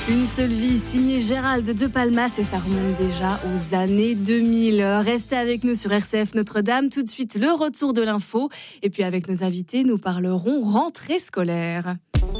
Une seule vie, signée Gérald de Palmas, et ça remonte déjà aux années 2000. Restez avec nous sur RCF Notre-Dame. Tout de suite, le retour de l'info. Et puis avec nos invités, nous parlerons rentrée scolaire.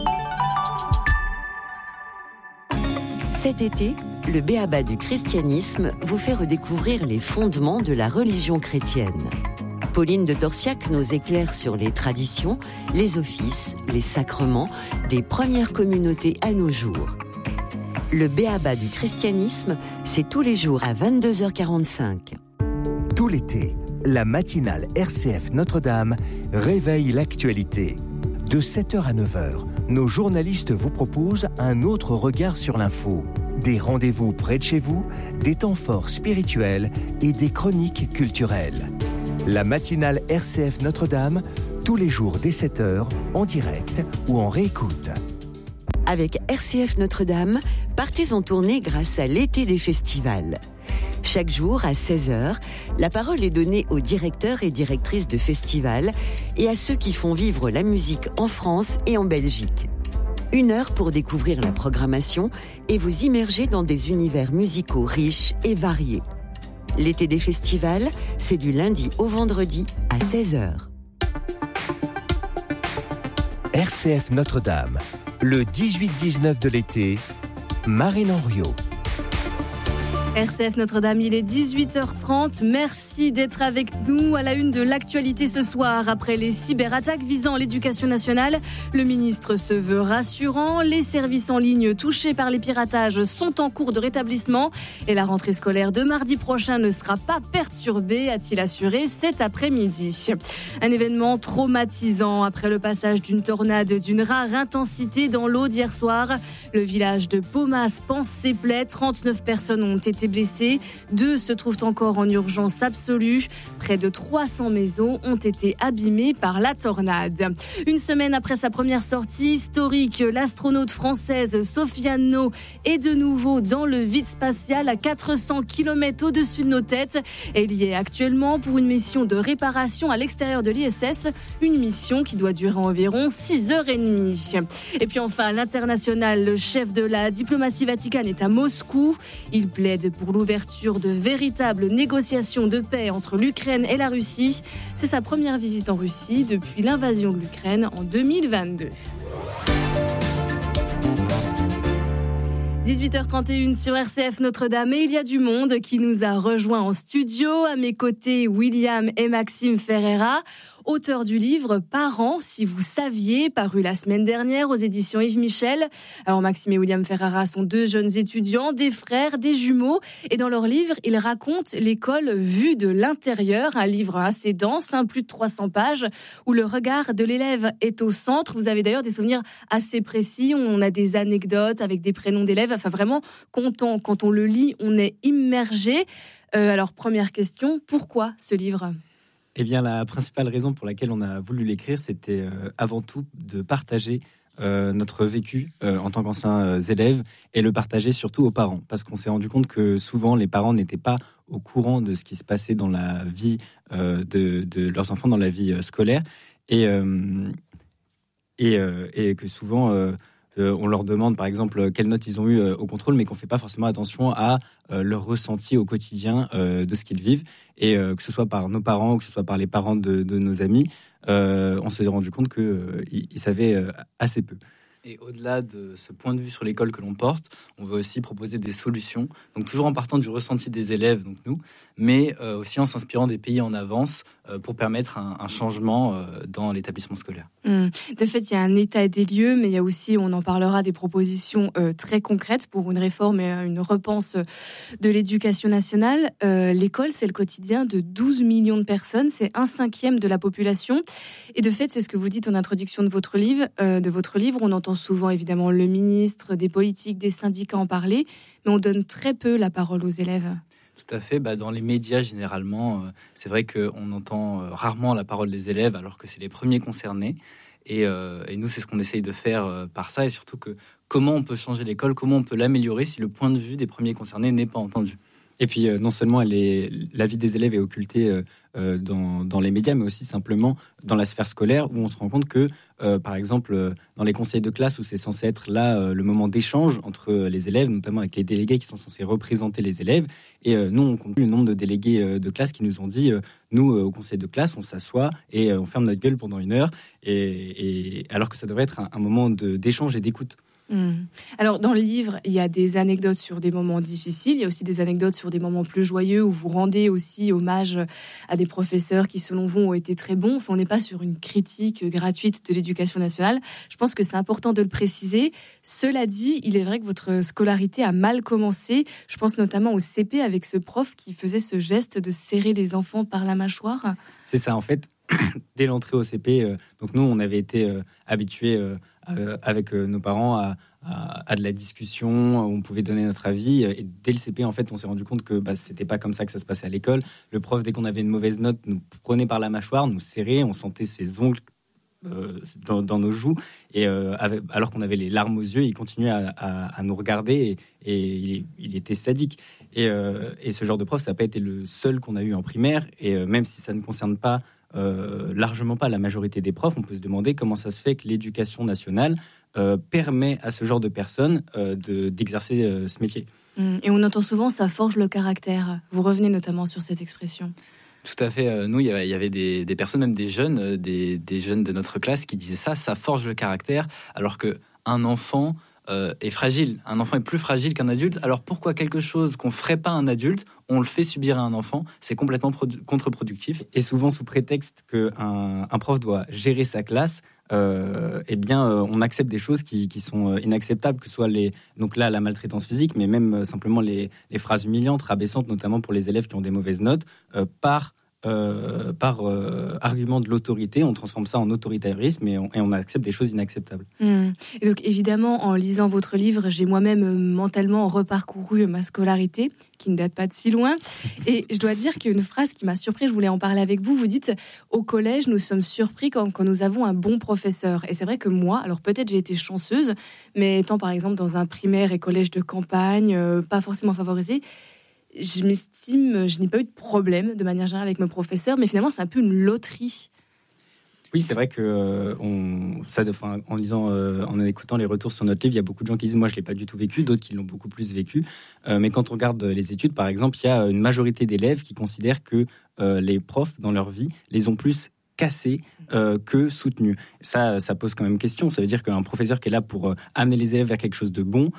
Cet été, le B.A.B.A. du christianisme vous fait redécouvrir les fondements de la religion chrétienne. Pauline de Torsiac nous éclaire sur les traditions, les offices, les sacrements des premières communautés à nos jours. Le B.A.B.A. du christianisme, c'est tous les jours à 22h45. Tout l'été, la matinale RCF Notre-Dame réveille l'actualité. De 7h à 9h, nos journalistes vous proposent un autre regard sur l'info. Des rendez-vous près de chez vous, des temps forts spirituels et des chroniques culturelles. La matinale RCF Notre-Dame, tous les jours dès 7h, en direct ou en réécoute. Avec RCF Notre-Dame, partez en tournée grâce à l'été des festivals. Chaque jour, à 16h, la parole est donnée aux directeurs et directrices de festivals et à ceux qui font vivre la musique en France et en Belgique. 1 heure pour découvrir la programmation et vous immerger dans des univers musicaux riches et variés. L'été des festivals, c'est du lundi au vendredi à 16h. RCF Notre-Dame, le 18-19 de l'été, Marine Henriot. RCF Notre-Dame, il est 18h30. Merci d'être avec nous à la une de l'actualité ce soir. Après les cyberattaques visant l'éducation nationale, le ministre se veut rassurant. Les services en ligne touchés par les piratages sont en cours de rétablissement et la rentrée scolaire de mardi prochain ne sera pas perturbée, a-t-il assuré cet après-midi. Un événement traumatisant après le passage d'une tornade d'une rare intensité dans l'Aude hier soir. Le village de Paumas panse ses plaies. 39 personnes ont été blessés. 2 se trouvent encore en urgence absolue. Près de 300 maisons ont été abîmées par la tornade. Une semaine après sa première sortie historique, l'astronaute française Sofiane No est de nouveau dans le vide spatial à 400 km au-dessus de nos têtes. Elle y est actuellement pour une mission de réparation à l'extérieur de l'ISS, une mission qui doit durer environ 6h30. Et puis enfin, à l'international, le chef de la diplomatie vaticane est à Moscou. Il plaide pour l'ouverture de véritables négociations de paix entre l'Ukraine et la Russie. C'est sa première visite en Russie depuis l'invasion de l'Ukraine en 2022. 18h31 sur RCF Notre-Dame et il y a du monde qui nous a rejoints en studio. À mes côtés, William et Maxime Ferreira, auteurs du livre Parents, si vous saviez, paru la semaine dernière aux éditions Yves Michel. Alors Maxime et William Ferreira sont 2 jeunes étudiants, des frères, des jumeaux. Et dans leur livre, ils racontent l'école vue de l'intérieur. Un livre assez dense, plus de 300 pages, où le regard de l'élève est au centre. Vous avez d'ailleurs des souvenirs assez précis. On a des anecdotes avec des prénoms d'élèves. Enfin vraiment, quand on le lit, on est immergé. Alors première question, pourquoi ce livre ? Eh bien, la principale raison pour laquelle on a voulu l'écrire, c'était avant tout de partager notre vécu en tant qu'anciens élèves et le partager surtout aux parents. Parce qu'on s'est rendu compte que souvent, les parents n'étaient pas au courant de ce qui se passait dans la vie de leurs enfants, dans la vie scolaire. Et que souvent... on leur demande, par exemple, quelles notes ils ont eues au contrôle, mais qu'on ne fait pas forcément attention à leur ressenti au quotidien de ce qu'ils vivent. Et que ce soit par nos parents ou que ce soit par les parents de nos amis, on s'est rendu compte qu'ils savaient assez peu. Et au-delà de ce point de vue sur l'école que l'on porte, on veut aussi proposer des solutions, donc toujours en partant du ressenti des élèves, donc nous, mais aussi en s'inspirant des pays en avance pour permettre un changement dans l'établissement scolaire. De fait, il y a un état des lieux, mais il y a aussi, on en parlera, des propositions très concrètes pour une réforme et une repense de l'éducation nationale. L'école, c'est le quotidien de 12 millions de personnes, c'est 1/5 de la population. Et de fait, c'est ce que vous dites en introduction de votre livre. On entend souvent évidemment le ministre, des politiques, des syndicats en parler, mais on donne très peu la parole aux élèves. Tout à fait. Dans les médias, généralement, c'est vrai qu'on entend rarement la parole des élèves, alors que c'est les premiers concernés. Et nous, c'est ce qu'on essaye de faire par ça. Et surtout, comment on peut changer l'école, comment on peut l'améliorer si le point de vue des premiers concernés n'est pas entendu. Et puis, non seulement la vie des élèves est occultée dans les médias, mais aussi simplement dans la sphère scolaire, où on se rend compte que, par exemple, dans les conseils de classe, où c'est censé être là le moment d'échange entre les élèves, notamment avec les délégués qui sont censés représenter les élèves. Et nous, on compte le nombre de délégués de classe qui nous ont dit, nous, au conseil de classe, on s'assoit et on ferme notre gueule pendant 1 heure, et alors que ça devrait être un moment d'échange et d'écoute. Alors, dans le livre, il y a des anecdotes sur des moments difficiles. Il y a aussi des anecdotes sur des moments plus joyeux où vous rendez aussi hommage à des professeurs qui, selon vous, ont été très bons. Enfin, on n'est pas sur une critique gratuite de l'éducation nationale. Je pense que c'est important de le préciser. Cela dit, il est vrai que votre scolarité a mal commencé. Je pense notamment au CP avec ce prof qui faisait ce geste de serrer les enfants par la mâchoire. C'est ça, en fait. Dès l'entrée au CP, donc nous, on avait été habitués avec nos parents à de la discussion, où on pouvait donner notre avis. Et dès le CP, en fait, on s'est rendu compte que c'était pas comme ça que ça se passait à l'école. Le prof, dès qu'on avait une mauvaise note, nous prenait par la mâchoire, nous serrait, on sentait ses ongles dans nos joues. Et alors qu'on avait les larmes aux yeux, il continuait à nous regarder et il était sadique. Et ce genre de prof, ça n'a pas été le seul qu'on a eu en primaire. Et même si ça ne concerne pas largement pas la majorité des profs, on peut se demander comment ça se fait que l'éducation nationale permet à ce genre de personnes d'exercer ce métier. Et on entend souvent ça forge le caractère. Vous revenez notamment sur cette expression. Tout à fait. Nous, il y avait des personnes, même des jeunes de notre classe qui disaient ça forge le caractère, alors qu'un enfant est fragile. Un enfant est plus fragile qu'un adulte. Alors pourquoi quelque chose qu'on ferait pas à un adulte, on le fait subir à un enfant? C'est complètement contre-productif. Et souvent sous prétexte qu'un prof doit gérer sa classe, on accepte des choses qui sont inacceptables, que ce soit donc là la maltraitance physique, mais même simplement les phrases humiliantes, rabaissantes, notamment pour les élèves qui ont des mauvaises notes, par argument de l'autorité. On transforme ça en autoritarisme et on accepte des choses inacceptables. Et donc évidemment, en lisant votre livre, j'ai moi-même mentalement reparcouru ma scolarité, qui ne date pas de si loin. Et je dois dire qu'il y a une phrase qui m'a surpris, je voulais en parler avec vous. Vous dites, au collège, nous sommes surpris quand nous avons un bon professeur. Et c'est vrai que moi, alors peut-être j'ai été chanceuse, mais étant par exemple dans un primaire et collège de campagne, pas forcément favorisé, je m'estime, je n'ai pas eu de problème de manière générale avec mes professeurs, mais finalement c'est un peu une loterie. Oui, c'est vrai que en lisant, en écoutant les retours sur notre livre, il y a beaucoup de gens qui disent moi je l'ai pas du tout vécu, d'autres qui l'ont beaucoup plus vécu. Mais quand on regarde les études, par exemple, il y a une majorité d'élèves qui considèrent que les profs dans leur vie les ont plus cassés que soutenus. Ça pose quand même question. Ça veut dire qu'un professeur qui est là pour amener les élèves vers quelque chose de bon,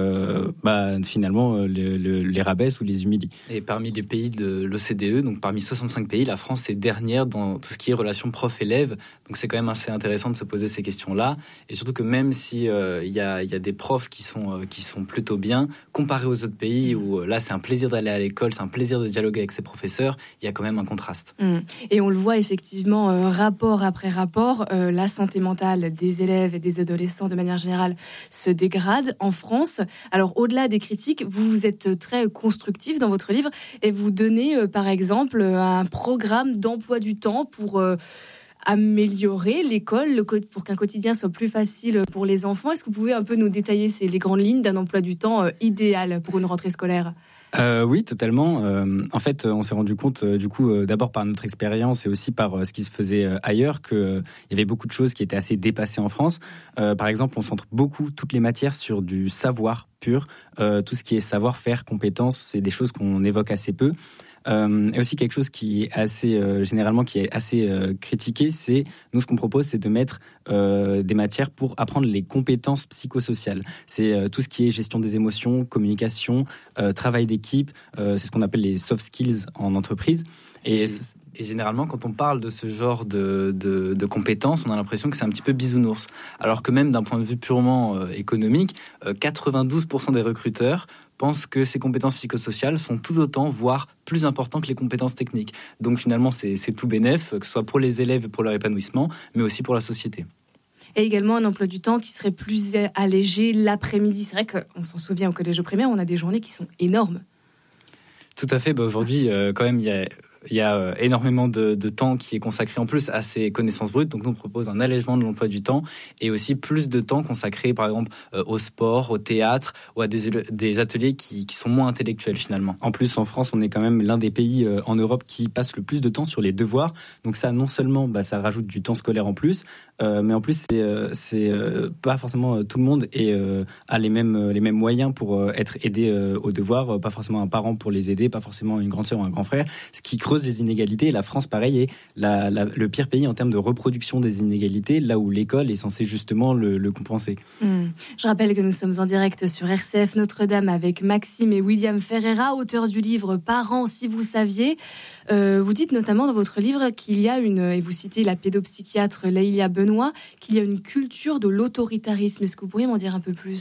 finalement les rabaisse ou les humilie. Et parmi les pays de l'OCDE, donc parmi 65 pays, la France est dernière dans tout ce qui est relation prof-élève. Donc c'est quand même assez intéressant de se poser ces questions-là. Et surtout que même si il y a des profs qui sont plutôt bien, comparé aux autres pays où là c'est un plaisir d'aller à l'école, c'est un plaisir de dialoguer avec ses professeurs, il y a quand même un contraste. Et on le voit effectivement, rapport après rapport, la santé mentale des élèves et des adolescents de manière générale se dégrade en France. Alors au-delà des critiques, vous êtes très constructif dans votre livre et vous donnez par exemple un programme d'emploi du temps pour améliorer l'école, pour qu'un quotidien soit plus facile pour les enfants. Est-ce que vous pouvez un peu nous détailler les grandes lignes d'un emploi du temps idéal pour une rentrée scolaire ? Oui, totalement. En fait, on s'est rendu compte, d'abord par notre expérience et aussi par ce qui se faisait ailleurs, qu'il y avait beaucoup de choses qui étaient assez dépassées en France. Par exemple, on centre beaucoup toutes les matières sur du savoir pur. Tout ce qui est savoir-faire, compétences, c'est des choses qu'on évoque assez peu. Et aussi quelque chose qui est assez critiqué, c'est nous ce qu'on propose, c'est de mettre des matières pour apprendre les compétences psychosociales. C'est tout ce qui est gestion des émotions, communication, travail d'équipe. C'est ce qu'on appelle les soft skills en entreprise. Et généralement, quand on parle de ce genre de compétences, on a l'impression que c'est un petit peu bisounours. Alors que même d'un point de vue purement économique, 92% des recruteurs pensent que ces compétences psychosociales sont tout autant, voire plus importantes que les compétences techniques. Donc finalement, c'est tout bénef, que ce soit pour les élèves et pour leur épanouissement, mais aussi pour la société. Et également un emploi du temps qui serait plus allégé l'après-midi. C'est vrai qu'on s'en souvient au collège primaire, on a des journées qui sont énormes. Tout à fait. Aujourd'hui, quand même, il y a il y a énormément de temps qui est consacré en plus à ces connaissances brutes. Donc, nous, on propose un allègement de l'emploi du temps et aussi plus de temps consacré, par exemple, au sport, au théâtre ou à des ateliers qui sont moins intellectuels, finalement. En plus, en France, on est quand même l'un des pays en Europe qui passe le plus de temps sur les devoirs. Donc ça, non seulement, ça rajoute du temps scolaire en plus, mais en plus, c'est pas forcément tout le monde a les mêmes moyens pour être aidé aux devoirs. Pas forcément un parent pour les aider, pas forcément une grande sœur ou un grand frère. Ce qui creuse les inégalités. Et la France, pareil, est le pire pays en termes de reproduction des inégalités, là où l'école est censée justement le compenser. Je rappelle que nous sommes en direct sur RCF Notre-Dame avec Maxime et William Ferreira, auteurs du livre Parents, si vous saviez. Vous dites notamment dans votre livre qu'il y a et vous citez la pédopsychiatre Leïlia Benoît, qu'il y a une culture de l'autoritarisme. Est-ce que vous pourriez m'en dire un peu plus ?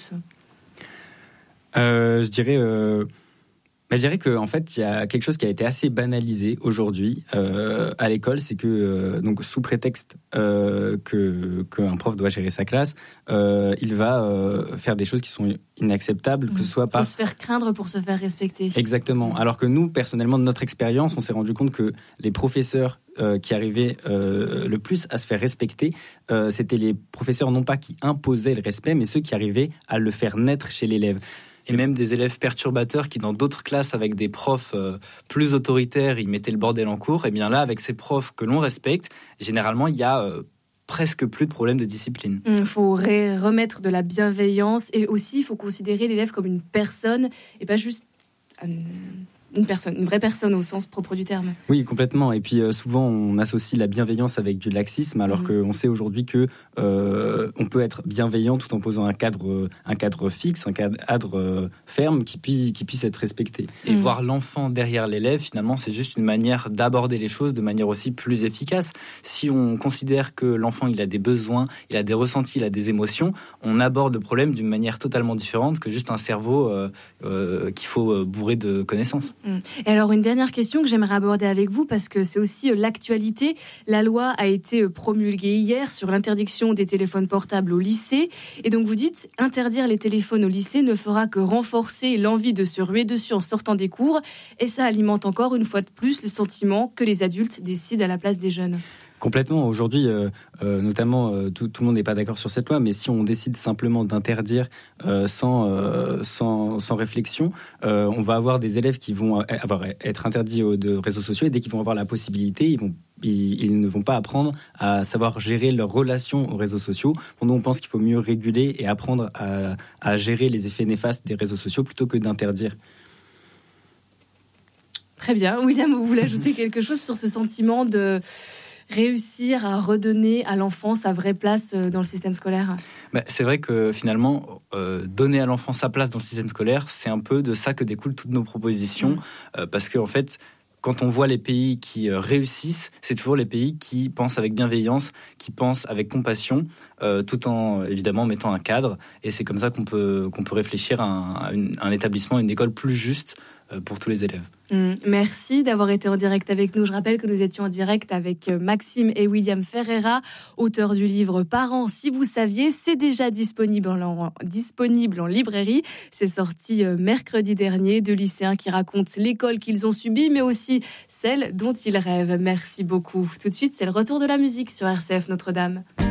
Je dirais qu'en fait, il y a quelque chose qui a été assez banalisé aujourd'hui à l'école, c'est que donc sous prétexte qu'un prof doit gérer sa classe, il va faire des choses qui sont inacceptables, que ce soit par... Pour se faire craindre, pour se faire respecter. Exactement. Alors que nous, personnellement, de notre expérience, on s'est rendu compte que les professeurs qui arrivaient le plus à se faire respecter, c'était les professeurs non pas qui imposaient le respect, mais ceux qui arrivaient à le faire naître chez l'élève. Et même des élèves perturbateurs qui, dans d'autres classes avec des profs plus autoritaires, ils mettaient le bordel en cours. Et bien là, avec ces profs que l'on respecte, généralement, il y a presque plus de problèmes de discipline. Il faut remettre de la bienveillance et aussi, il faut considérer l'élève comme une personne et pas juste une vraie personne au sens propre du terme. Oui, complètement. Et puis souvent, on associe la bienveillance avec du laxisme, alors qu'on sait aujourd'hui que on peut être bienveillant tout en posant un cadre fixe, un cadre ferme qui puisse être respecté. Et voir l'enfant derrière l'élève, finalement, c'est juste une manière d'aborder les choses de manière aussi plus efficace. Si on considère que l'enfant, il a des besoins, il a des ressentis, il a des émotions, on aborde le problème d'une manière totalement différente que juste un cerveau qu'il faut bourrer de connaissances. Et alors une dernière question que j'aimerais aborder avec vous parce que c'est aussi l'actualité. La loi a été promulguée hier sur l'interdiction des téléphones portables au lycée et donc vous dites interdire les téléphones au lycée ne fera que renforcer l'envie de se ruer dessus en sortant des cours et ça alimente encore une fois de plus le sentiment que les adultes décident à la place des jeunes. Complètement. Aujourd'hui, notamment, tout le monde n'est pas d'accord sur cette loi, mais si on décide simplement d'interdire sans réflexion, on va avoir des élèves qui vont être interdits de réseaux sociaux et dès qu'ils vont avoir la possibilité, ils ne vont pas apprendre à savoir gérer leurs relations aux réseaux sociaux. Nous, on pense qu'il faut mieux réguler et apprendre à gérer les effets néfastes des réseaux sociaux plutôt que d'interdire. Très bien. William, vous voulez ajouter quelque chose sur ce sentiment de réussir à redonner à l'enfant sa vraie place dans le système scolaire ? C'est vrai que finalement, donner à l'enfant sa place dans le système scolaire, c'est un peu de ça que découlent toutes nos propositions. Parce qu'en fait, quand on voit les pays qui réussissent, c'est toujours les pays qui pensent avec bienveillance, qui pensent avec compassion, tout en évidemment mettant un cadre. Et c'est comme ça qu'on peut réfléchir à un établissement, une école plus juste pour tous les élèves. Merci d'avoir été en direct avec nous. Je rappelle que nous étions en direct avec Maxime et William Ferreira, auteurs du livre Parents, si vous saviez. C'est déjà disponible en librairie. C'est sorti mercredi dernier. Deux lycéens qui racontent l'école qu'ils ont subie, mais aussi celle dont ils rêvent. Merci beaucoup. Tout de suite, c'est le retour de la musique sur RCF Notre-Dame.